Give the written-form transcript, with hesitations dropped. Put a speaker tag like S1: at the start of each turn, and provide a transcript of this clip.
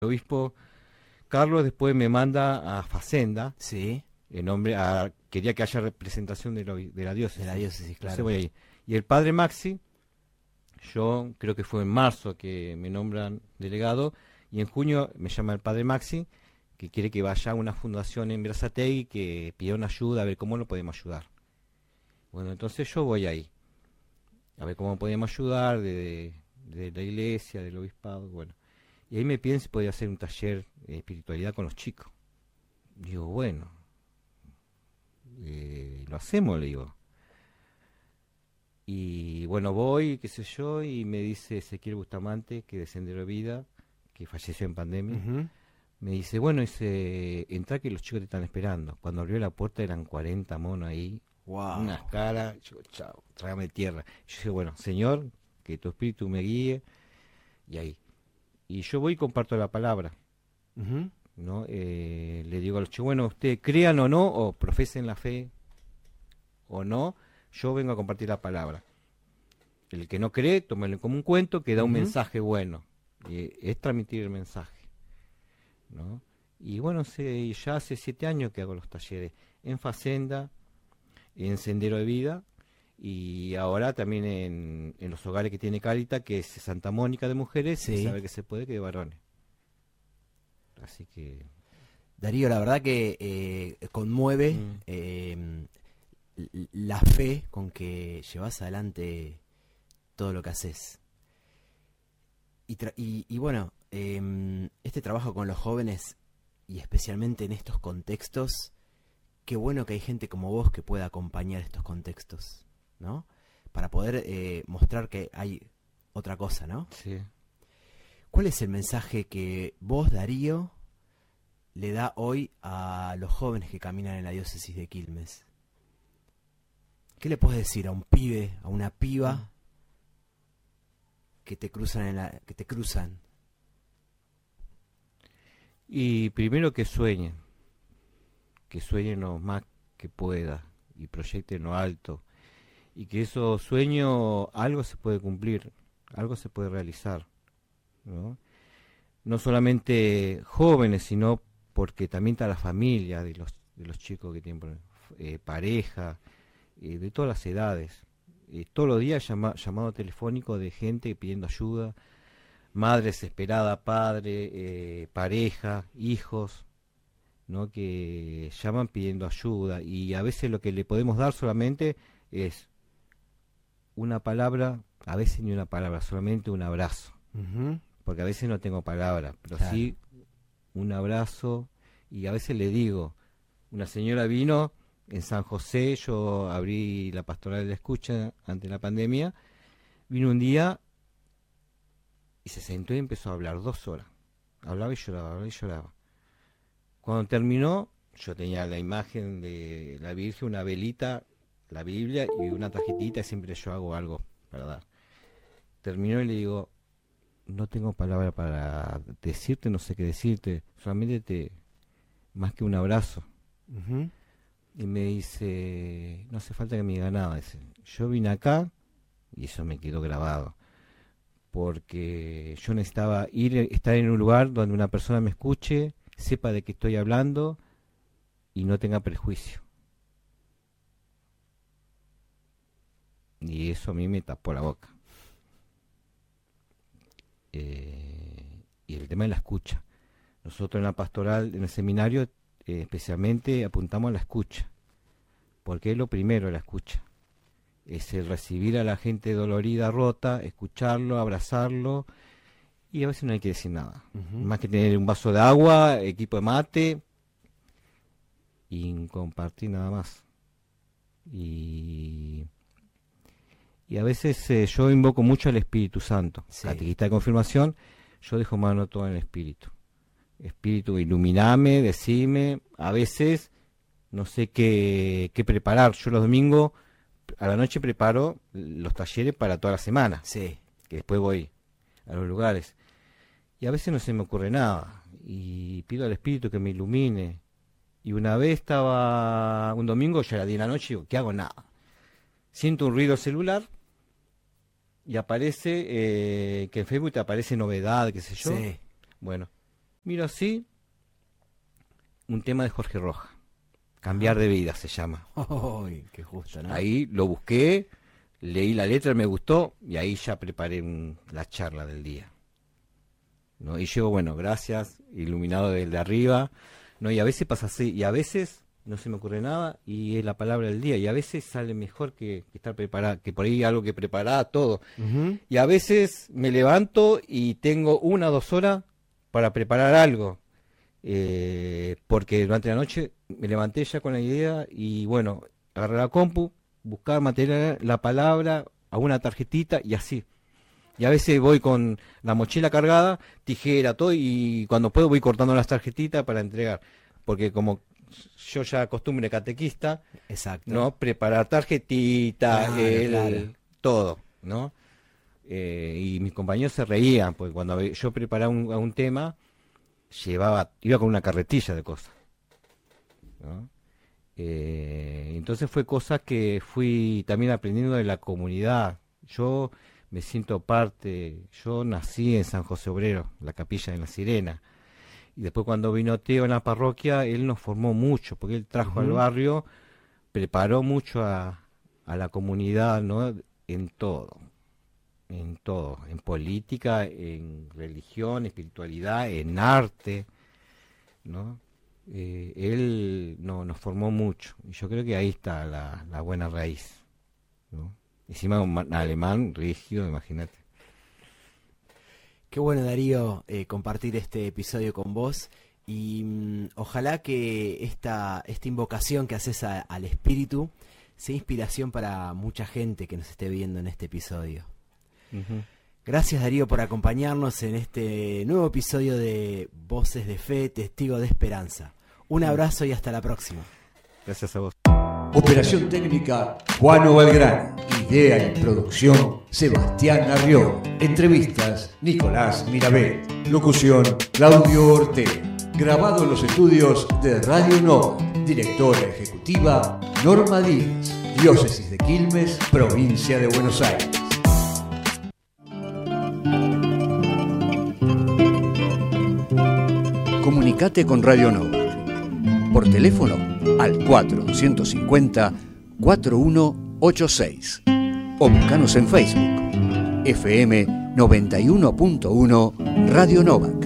S1: obispo Carlos después me manda a Facenda,
S2: Sí,
S1: en nombre quería que haya representación de la diócesis.
S2: de la diócesis, claro.
S1: Entonces voy ahí. Y el padre Maxi, yo creo que fue en marzo que me nombran delegado, y en junio me llama el padre Maxi, que quiere que vaya a una fundación en Berazategui, que pida una ayuda, a ver cómo lo podemos ayudar. Bueno, entonces yo voy ahí, a ver cómo podemos ayudar de la iglesia, del obispado, bueno. Y ahí me piden si podía hacer un taller de espiritualidad con los chicos. Digo, bueno, lo hacemos, le digo. Y bueno, voy, qué sé yo, y me dice Ezequiel Bustamante, que de Sendero de Vida, que falleció en pandemia,
S2: Ujú.
S1: me dice, bueno, dice, entra que los chicos te están esperando. Cuando abrió la puerta eran 40 monos ahí,
S2: Wow.
S1: unas caras, yo, chao, trágame tierra. Yo dije, bueno, Señor, que tu espíritu me guíe, y ahí. Y yo voy y comparto la palabra,
S2: Ujú.
S1: ¿no? Le digo a los chicos, bueno, ustedes crean o no, o profesen la fe o no, yo vengo a compartir la palabra. El que no cree, tómelo como un cuento que da un
S2: Ujú.
S1: mensaje bueno. Es transmitir el mensaje, ¿no? Y bueno, ya hace 7 años que hago los talleres en Facenda, en Sendero de Vida, y ahora también en los hogares que tiene Carita, que es Santa Mónica de mujeres, y
S2: Sí.
S1: sabe que se puede, que de varones. Así que...
S2: Darío, la verdad que conmueve la fe con que llevas adelante todo lo que haces. Y bueno, este trabajo con los jóvenes, y especialmente en estos contextos, qué bueno que hay gente como vos que pueda acompañar estos contextos, ¿no? Para poder mostrar que hay otra cosa, ¿no?
S1: Sí.
S2: ¿Cuál es el mensaje que vos, Darío, le da hoy a los jóvenes que caminan en la diócesis de Quilmes? ¿Qué le puedes decir a un pibe, a una piba que te cruzan?
S1: Y primero que sueñen lo más que pueda y proyecten lo alto, y que esos sueños algo se puede cumplir, algo se puede realizar, ¿no? No solamente jóvenes, sino porque también está la familia de los chicos que tienen pareja, de todas las edades. Todos los días llamado telefónico de gente pidiendo ayuda, madre desesperada, padre, pareja, hijos, ¿no? Que llaman pidiendo ayuda, y a veces lo que le podemos dar solamente es una palabra, a veces ni una palabra, solamente un abrazo,
S2: Ujú.
S1: porque a veces no tengo palabra, pero
S2: Claro.
S1: sí un abrazo. Y a veces le digo, una señora vino en San José, yo abrí la pastoral de la escucha ante la pandemia, vino un día y se sentó y empezó a hablar 2 horas, hablaba y lloraba, hablaba y lloraba. Cuando terminó, yo tenía la imagen de la Virgen, una velita, la Biblia y una tarjetita, y siempre yo hago algo para dar. Terminó y le digo, no tengo palabra para decirte, no sé qué decirte, solamente más que un abrazo.
S2: Ujú.
S1: Y me dice, no hace falta que me diga nada. Dice, yo vine acá, y eso me quedó grabado, porque yo necesitaba estar en un lugar donde una persona me escuche, sepa de qué estoy hablando y no tenga prejuicio. Y eso a mí me tapó la boca. Y el tema de la escucha. Nosotros en la pastoral, en el seminario, especialmente apuntamos a la escucha, porque es lo primero, la escucha. Es el recibir a la gente dolorida, rota, escucharlo, abrazarlo, y a veces no hay que decir nada.
S2: Ujú.
S1: Más que tener un vaso de agua, equipo de mate, y compartir nada más. Y a veces yo invoco mucho al Espíritu Santo.
S2: Sí.
S1: Catequista de confirmación, yo dejo mano todo en el Espíritu. Espíritu, iluminame, decime. A veces no sé qué preparar. Yo los domingos a la noche preparo los talleres para toda la semana,
S2: Sí.
S1: que después voy a los lugares. Y a veces no se me ocurre nada. Y pido al Espíritu que me ilumine. Y una vez estaba un domingo, ya era 10 de la noche, y digo, ¿qué hago? Nada. Siento un ruido celular y aparece que en Facebook te aparece novedad, qué sé yo.
S2: Sí.
S1: Bueno, Miro así, un tema de Jorge Roja, Cambiar de vida se llama.
S2: ¡Ay, qué justo, ¿no?
S1: Ahí lo busqué, leí la letra, me gustó, y ahí ya preparé la charla del día, ¿no? Y yo, bueno, gracias, iluminado desde arriba, ¿no? Y a veces pasa así, y a veces no se me ocurre nada, y es la palabra del día, y a veces sale mejor que estar preparada, que por ahí algo que preparaba todo.
S2: Ujú.
S1: Y a veces me levanto y tengo 1 o 2 horas para preparar algo, porque durante la noche me levanté ya con la idea y bueno, agarré la compu, buscar material, la palabra, a una tarjetita y así. Y a veces voy con la mochila cargada, tijera, todo, y cuando puedo voy cortando las tarjetitas para entregar, porque como yo ya acostumbre catequista,
S2: Exacto.
S1: ¿no? Preparar tarjetitas,
S2: Claro.
S1: todo, ¿no? Y mis compañeros se reían, porque cuando yo preparaba un tema, iba con una carretilla de cosas, ¿no? Entonces fue cosas que fui también aprendiendo de la comunidad. Yo me siento parte, yo nací en San José Obrero, la capilla de la Sirena, y después cuando vino Teo en la parroquia, él nos formó mucho, porque él trajo al barrio, preparó mucho a la comunidad, ¿no? En todo, en política, en religión, espiritualidad, en arte, ¿no? Él nos formó mucho, y yo creo que ahí está la buena raíz, ¿no? Encima un alemán rígido, imagínate.
S2: Qué bueno, Darío, compartir este episodio con vos y ojalá que esta invocación que haces al espíritu sea inspiración para mucha gente que nos esté viendo en este episodio.
S1: Uh-huh.
S2: Gracias, Darío, por acompañarnos en este nuevo episodio de Voces de Fe, Testigo de Esperanza. Un abrazo y hasta la próxima.
S1: Gracias a vos.
S3: Operación técnica Juan Valgrán. Idea y producción Sebastián Arriol. Entrevistas Nicolás Mirabet. Locución Claudio Ortega. Grabado en los estudios de Radio Nova. Directora ejecutiva Norma Díaz. Diócesis de Quilmes, provincia de Buenos Aires. Comunicate con Radio Nova. Por teléfono al 450-4186 o buscanos en Facebook FM 91.1 Radio Nova.